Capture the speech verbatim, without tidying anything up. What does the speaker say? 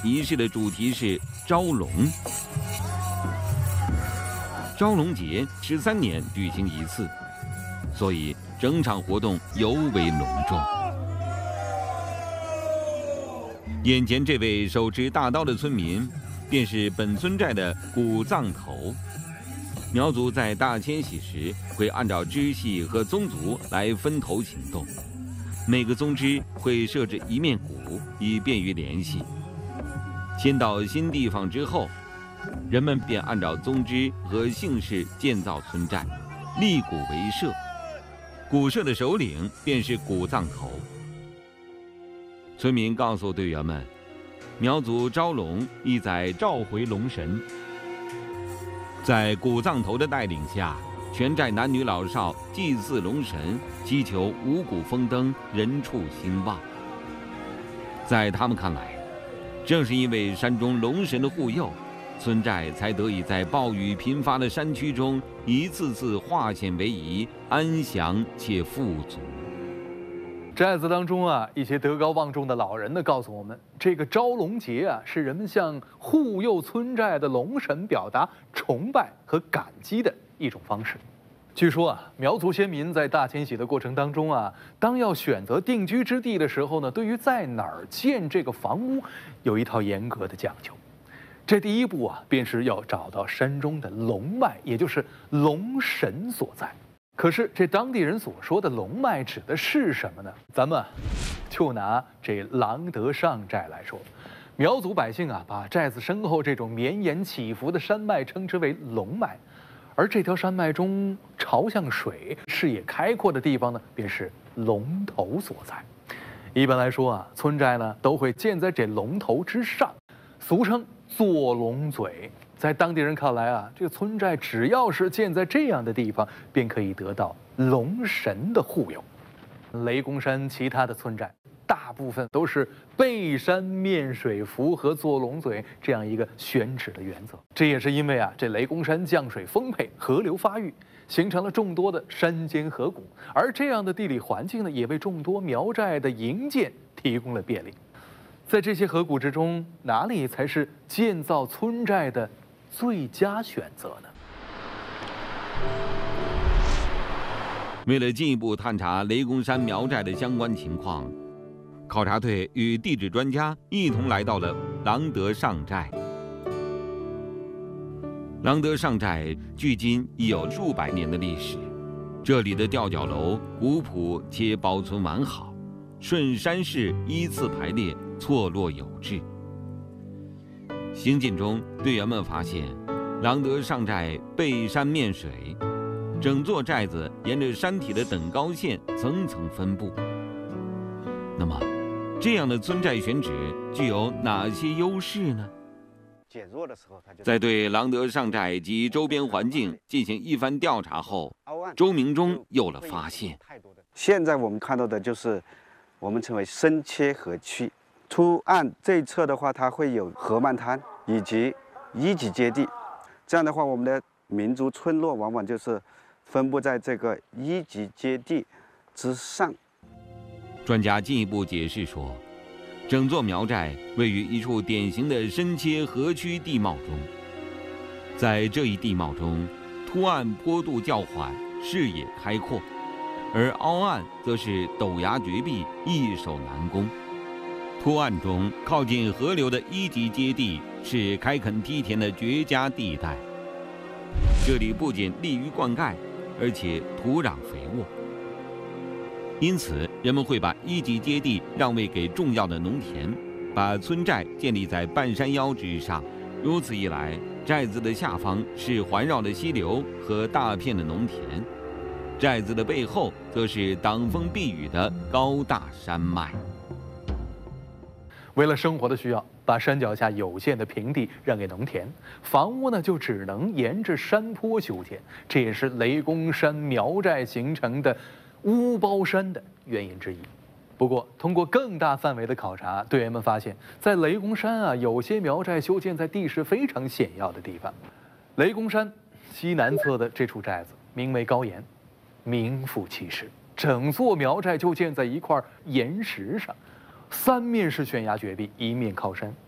仪式的主题是招龙。招龙节十三年举行一次，所以整场活动尤为隆重。眼前这位手持大刀的村民，便是本村寨的古藏头。苗族在大迁徙时会按照支系和宗族来分头行动，每个宗支会设置一面鼓，以便于联系。迁到新地方之后，人们便按照宗支和姓氏建造村寨，立鼓为社。鼓社的首领便是古藏头。村民告诉队员们，苗族招龙意在召回龙神。在古藏头的带领下，全寨男女老少祭祀龙神，祈求五谷丰登，人畜兴旺。在他们看来，正是因为山中龙神的护佑，村寨才得以在暴雨频发的山区中一次次化险为夷，安详且富足。 寨子当中啊，一些德高望重的老人呢，告诉我们，这个招龙节啊，是人们向护佑村寨的龙神表达崇拜和感激的一种方式。据说啊，苗族先民在大迁徙的过程当中啊，当要选择定居之地的时候呢，对于在哪儿建这个房屋，有一套严格的讲究。这第一步啊，便是要找到山中的龙脉，也就是龙神所在。可是这当地人所说的龙脉指的是什么呢？咱们就拿这郎德上寨来说，苗族百姓啊，把寨子身后这种绵延起伏的山脉称之为龙脉，而这条山脉中朝向水、视野开阔的地方呢，便是龙头所在。一般来说啊，村寨呢都会建在这龙头之上，俗称坐龙嘴。在当地人看来啊，这个村寨只要是建在这样的地方，便可以得到龙神的护佑。雷公山其他的村寨，大部分都是背山面水，符合坐龙嘴这样一个选址的原则。这也是因为啊，这雷公山降水丰沛，河流发育，形成了众多的山间河谷，而这样的地理环境呢，也为众多苗寨的营建提供了便利。在这些河谷之中，哪里才是建造村寨的最佳选择呢？ 为了进一步探查雷公山苗寨的相关情况，考察队与地质专家一同来到了郎德上寨。郎德上寨距今已有数百年的历史，这里的吊脚楼古朴且保存完好，顺山势依次排列，错落有致。行进中，队员们发现，郎德上寨背山面水，整座寨子沿着山体的等高线层层分布。那么，这样的村寨选址具有哪些优势呢？在对郎德上寨及周边环境进行一番调查后，周明忠有了发现。 现在我们看到的就是我们称为深切河区。出岸这一侧的话，它会有河漫滩以及一级阶地。这样的话，我们的民族村落往往就是分布在这个一级阶地之上。 专家进一步解释说，整座苗寨位于一处典型的深切河区地貌中，在这一地貌中，凸岸坡度较缓，视野开阔，而凹岸则是陡崖绝壁，易守难攻。凸岸中靠近河流的一级阶地是开垦梯田的绝佳地带，这里不仅利于灌溉，而且土壤肥沃，因此人们会把一级阶地让位给重要的农田，把村寨建立在半山腰之上。如此一来，寨子的下方是环绕的溪流和大片的农田，寨子的背后则是挡风避雨的高大山脉。 为了生活的需要，把山脚下有限的平地让给农田，房屋呢就只能沿着山坡修建，这也是雷公山苗寨形成的屋包山的原因之一。不过，通过更大范围的考察，队员们发现，在雷公山啊，有些苗寨修建在地势非常险要的地方。雷公山西南侧的这处寨子名为高岩，名副其实，整座苗寨就建在一块岩石上。三面是悬崖绝壁，一面靠山，